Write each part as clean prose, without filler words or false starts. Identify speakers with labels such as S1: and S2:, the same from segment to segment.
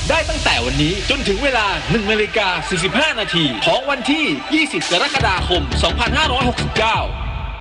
S1: ได้ตั้งแต่วันนี้จนถึงเวลา 1:45 นาทีของวันที่ 20 กรกฎาคม 2569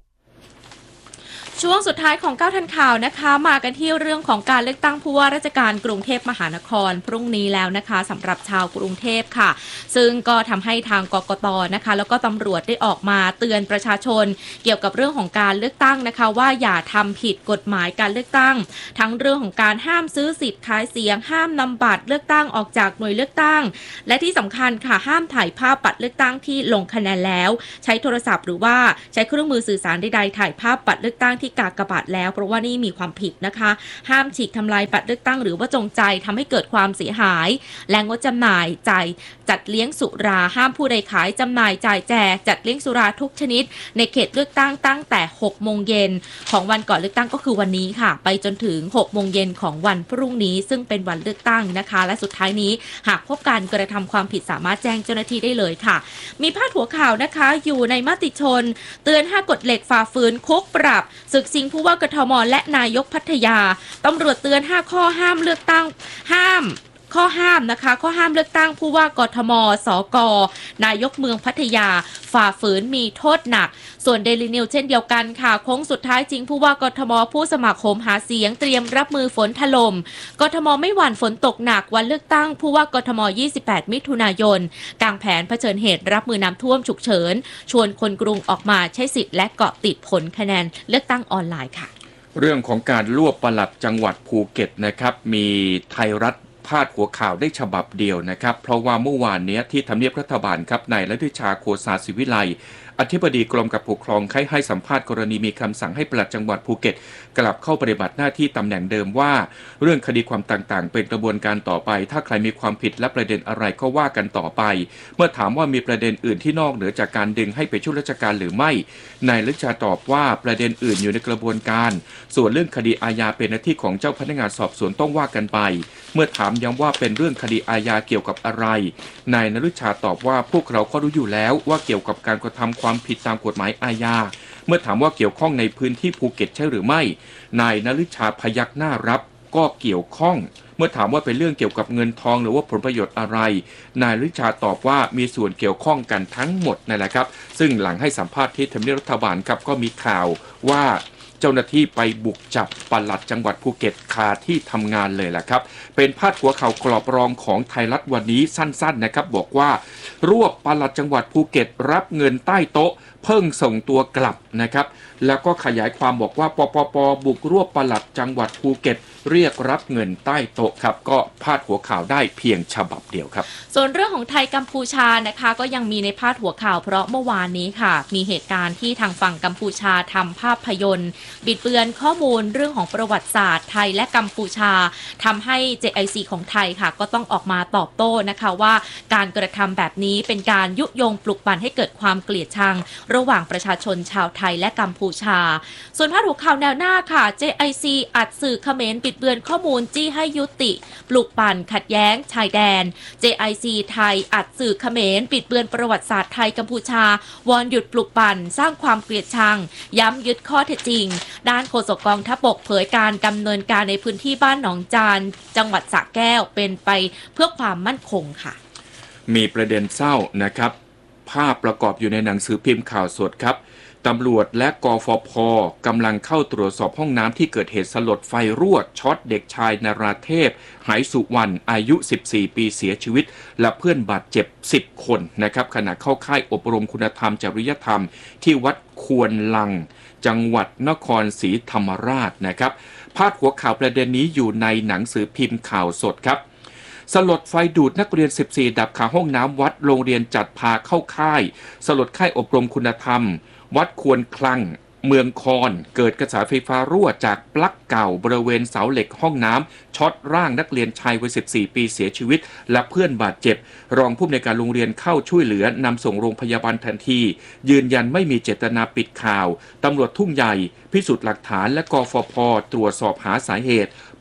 S2: ช่วงสุดท้ายของ9ทันข่าวนะคะมากันที่เรื่องของการเลือกตั้งผู้ว่าราชการกรุงเทพมหานครพรุ่งนี้แล้วนะคะสำหรับชาวกรุงเทพค่ะซึ่งก็ทำให้ทางกกต.นะคะแล้วก็ตำรวจได้ออกมาเตือนประชาชนเกี่ยวกับเรื่องของการเลือกตั้งนะคะว่าอย่าทำผิดกฎหมายการเลือกตั้งทั้งเรื่องของการห้ามซื้อสิทธิ์ขายเสียงห้ามนำบัตรเลือกตั้งออกจากหน่วยเลือกตั้งและที่สำคัญค่ะห้ามถ่ายภาพบัตรเลือกตั้งที่ลงคะแนนแล้วใช้โทรศัพท์หรือว่าใช้เครื่องมือสื่อสารใดๆถ่ายภาพบัตรเลือกตั้งที่กากบาทแล้วเพราะว่านี่มีความผิดนะคะห้ามฉีกทำลายบัตรเลือกตั้งหรือว่าจงใจทำให้เกิดความเสียหายและงดจำหน่ายจ่ายจัดเลี้ยงสุราห้ามผู้ใดขายจำหน่ายจ่ายแจกจัดเลี้ยงสุราทุกชนิดในเขตเลือกตั้งตั้งแต่6โมงเย็นของวันก่อนเลือกตั้งก็คือวันนี้ค่ะไปจนถึง6โมงเย็นของวันพรุ่งนี้ซึ่งเป็นวันเลือกตั้งนะคะและสุดท้ายนี้หากพบการกระทำความผิดสามารถแจ้งเจ้าหน้าที่ได้เลยค่ะมีพาดหัวข่าวนะคะอยู่ในมติชนเตือน5กฎเหล็กฝ่าฝืนคุกปรับศึกชิงผู้ว่ากทม.และนายกพัทยาตำรวจเตือน5ข้อห้ามเลือกตั้งข้อห้ามนะคะข้อห้ามเลือกตั้งผู้ว่ากทม.สก.นายกเมืองพัทยาฝ่าฝืนมีโทษหนักส่วนเดลินิวเช่นเดียวกันค่ะโค้งสุดท้ายจริงผู้ว่ากทม.ผู้สมัครโหมหาเสียงเตรียมรับมือฝนถล่มกทม.ไม่หวั่นฝนตกหนักวันเลือกตั้งผู้ว่ากทม. 28 มิถุนายนกางแผนเผชิญเหตุรับมือน้ำท่วมฉุกเฉินชวนคนกรุงออกมาใช้สิทธิ์และเกาะติดผลคะแนนเลือกตั้งออนไลน์ค่ะ
S3: เรื่องของการรวบปลัดจังหวัดภูเก็ตนะครับมีไทยรัฐพาดหัวข่าวได้ฉบับเดียวนะครับเพราะว่าเมื่อวานนี้ที่ทำเนียบรัฐบาลครับนายรัฐชาโคสาศิวิไลอธิบดีกรมการปกครองให้สัมภาษณ์กรณีมีคำสั่งให้ปลัดจังหวัดภูเก็ตกลับเข้าปฏิบัติหน้าที่ตำแหน่งเดิมว่าเรื่องคดีความต่างๆเป็นกระบวนการต่อไปถ้าใครมีความผิดและประเด็นอะไรก็ว่ากันต่อไปเมื่อถามว่ามีประเด็นอื่นที่นอกเหนือจากการดึงให้ไปช่วยราชการหรือไม่นายรัฐชาตอบว่าประเด็นอื่นอยู่ในกระบวนการส่วนเรื่องคดีอาญาเป็นหน้าที่ของเจ้าพนักงานสอบสวนต้องว่ากันไปเมื่อถามย้ำว่าเป็นเรื่องคดีอาญาเกี่ยวกับอะไรนายนฤชาตอบว่าพวกเราก็รู้อยู่แล้วว่าเกี่ยวกับการกระทำความผิดตามกฎหมายอาญาเมื่อถามว่าเกี่ยวข้องในพื้นที่ภูเก็ตใช่หรือไม่นายนฤชาพยักหน้ารับก็เกี่ยวข้องเมื่อถามว่าเป็นเรื่องเกี่ยวกับเงินทองหรือว่าผลประโยชน์อะไรนายฤชาตอบว่ามีส่วนเกี่ยวข้องกันทั้งหมดนั่นแหละครับซึ่งหลังให้สัมภาษณ์ที่ทำเนียบรัฐบาลครับก็มีข่าวว่าเจ้าหน้าที่ไปบุกจับปลัดจังหวัดภูเก็ตคาที่ทำงานเลยแหละครับเป็นพาดหัวข่าวกรอบรองของไทยรัฐวันนี้สั้นๆนะครับบอกว่ารวบปลัดจังหวัดภูเก็ตรับเงินใต้โต๊ะเพิ่งส่งตัวกลับนะครับแล้วก็ขยายความบอกว่าปปป.บุกรวบปลัดจังหวัดภูเก็ตเรียกรับเงินใต้โต๊ะครับก็พาดหัวข่าวได้เพียงฉบับเดียวครับ
S2: ส่วนเรื่องของไทยกัมพูชานะคะก็ยังมีในพาดหัวข่าวเพราะเมื่อวานนี้ค่ะมีเหตุการณ์ที่ทางฝั่งกัมพูชาทำภาพยนตร์บิดเบือนข้อมูลเรื่องของประวัติศาสตร์ไทยและกัมพูชาทำให้ JIC ของไทยค่ะก็ต้องออกมาตอบโต้นะคะว่าการกระทำแบบนี้เป็นการยุยงปลุกปั่นให้เกิดความเกลียดชังระหว่างประชาชนชาวไทยและกัมพูชาส่วนพาดหัวข่าวแนวหน้าค่ะ JIC อัดสื่อเขมรบิดเบือนข้อมูลจี้ให้ยุติปลุกปั่นขัดแย้งชายแดน JIC ไทยอัดสื่อเขมรบิดเบือนประวัติศาสตร์ไทยกัมพูชาวอนหยุดปลุกปั่นสร้างความเกลียดชังย้ำยึดข้อเท็จจริงด้านโฆษกกองทัพบกเผยการดำเนินการในพื้นที่บ้านหนองจานจังหวัดสระแก้วเป็นไปเพื่อความมั่นคงค่ะ
S3: มีประเด็นเศร้านะครับภาพประกอบอยู่ในหนังสือพิมพ์ข่าวสดครับตำรวจและกฟผ.กำลังเข้าตรวจสอบห้องน้ำที่เกิดเหตุสลดไฟรั่วช็อตเด็กชายนราเทพไหสุวรรณอายุ14ปีเสียชีวิตและเพื่อนบาดเจ็บ10คนนะครับขณะเข้าค่ายอบรมคุณธรรมจริยธรรมที่วัดควรลังจังหวัดนครศรีธรรมราชนะครับพาดหัวข่าวประเด็นนี้อยู่ในหนังสือพิมพ์ข่าวสดครับสลดไฟดูดนักเรียน14ดับคาห้องน้ำวัดโรงเรียนจัดพาเข้าค่ายสลดค่ายอบรมคุณธรรมวัดควรคลังเมืองคอนเกิดกระแสไฟฟ้ารั่วจากปลั๊กเก่าบริเวณเสาเหล็กห้องน้ำช็อตร่างนักเรียนชายวัย14ปีเสียชีวิตและเพื่อนบาดเจ็บรองผู้อำนวยการโรงเรียนเข้าช่วยเหลือนำส่งโรงพยาบาลทันทียืนยันไม่มีเจตนาปิดข่าวตำรวจทุ่งใหญ่พิสูจน์หลักฐานและกฟผ.ตรวจสอบหาสาเหตุ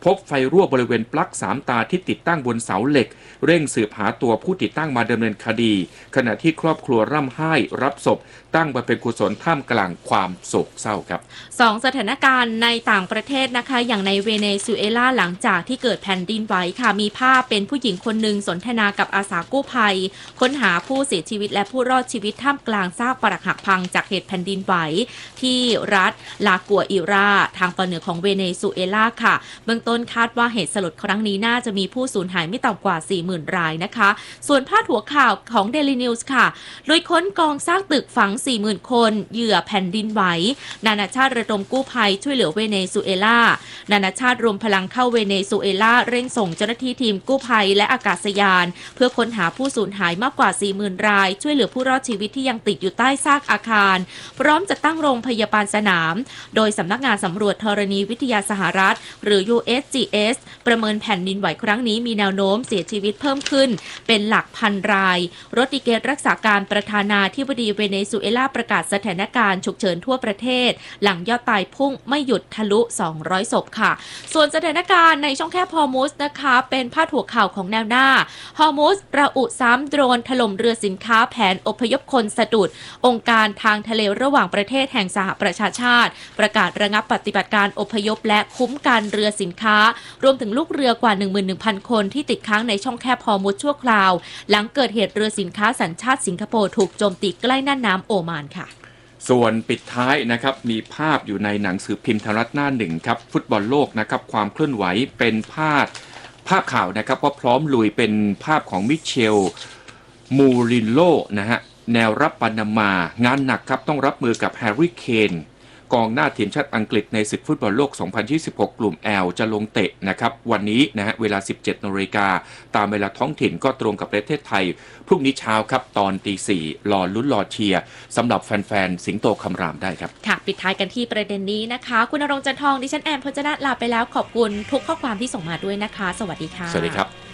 S3: พบไฟรั่วบริเวณปลั๊ก3 ตาที่ติดตั้งบนเสาเหล็กเร่งสืบหาตัวผู้ติดตั้งมาดำเนินคดีขณะที่ครอบครัวร่ำไห้รับศพตั้งบำเพ็ญกุศลท่ามกลางความโศกเศร้าครับ
S2: 2 สถานการณ์ในต่างประเทศนะคะอย่างในเวเนซุเอลาหลังจากที่เกิดแผ่นดินไหวค่ะมีภาพเป็นผู้หญิงคนหนึ่งสนทนากับอาสากู้ภัยค้นหาผู้เสียชีวิตและผู้รอดชีวิตท่ามกลางซากปรักหักพังจากเหตุแผ่นดินไหวที่รัฐลากัวอิราทางตอนเหนือของเวเนซุเอลาค่ะเบื้องต้นคาดว่าเหตุสลดครั้งนี้น่าจะมีผู้สูญหายไม่ต่ำกว่า 40,000 รายนะคะส่วนพาดหัวข่าวของ Daily News ค่ะลุยค้นกองซากตึกฝัง 40,000 คนเหยื่อแผ่นดินไหวนานาชาติระดมกู้ภัยช่วยเหลือเวเนซุเอลานานาชาติรวมพลังเข้าเวเนซุเอลาเร่งส่งเจ้าหน้าที่ทีมกู้ภัยและอากาศยานเพื่อค้นหาผู้สูญหายมากกว่า 40,000 รายช่วยเหลือผู้รอดชีวิตที่ยังติดอยู่ใต้ซากอาคารพร้อมจะตั้งโรงพยาบาลสนามโดยสำนักงานสำรวจธรณีวิทยาสหรัฐหรือ USGS ประเมินแผ่นดินไหวครั้งนี้มีแนวโน้มเสียชีวิตเพิ่มขึ้นเป็นหลักพันรายโรดริเกสรักษาการประธานาธิบดีเวเนซุเอลาประกาศสถานการณ์ฉุกเฉินทั่วประเทศหลังยอดตายพุ่งไม่หยุดทะลุ 200 ศพค่ะส่วนสถานการณ์ในช่องแคบฮอร์มุสนะคะเป็นพาดหัวข่าวของแนวหน้าฮอร์มุสระอุซ้ำโดรนถล่มเรือสินค้าแผนอพยพคนสะดุดองค์การทางทะเลระหว่างประเทศแห่งสหประชาชาติประกาศระงับปฏิบัติการอพยพและคุ้มกันเรือสินค้ารวมถึงลูกเรือกว่า 11,000 คนที่ติดค้างในช่องแคบฮอร์มุสชั่วคราวหลังเกิดเหตุเรือสินค้าสัญชาติสิงคโปร์ถูกโจมตีใกล้น่านน้ำโอมานค่ะ
S3: ส่วนปิดท้ายนะครับมีภาพอยู่ในหนังสือพิมพ์ไทยรัฐหน้า 1ครับฟุตบอลโลกนะครับความเคลื่อนไหวเป็นภาพข่าวนะครับว่าพร้อมลุยเป็นภาพของมิเชลมูรินโญ่นะฮะแนวรับปานามางานหนักครับต้องรับมือกับแฮร์รี่เคนกองหน้าทีมชาติอังกฤษในศึกฟุตบอลโลก 2026 กลุ่ม L จะลงเตะนะครับวันนี้นะฮะเวลา 17 น.ตามเวลาท้องถิ่นก็ตรงกับประเทศไทยพรุ่งนี้เช้าครับตอน 4:00 รอลุ้นรอเชียร์สำหรับแฟนๆสิงโตคำรามได้ครับ
S2: ค่ะปิดท้ายกันที่ประเด็นนี้นะคะคุณณรงค์ จันทองดิฉันแอม พจนาถลาไปแล้วขอบคุณทุกข้อความที่ส่งมาด้วยนะคะสวัสดีค่ะ
S3: สวัสดีครับ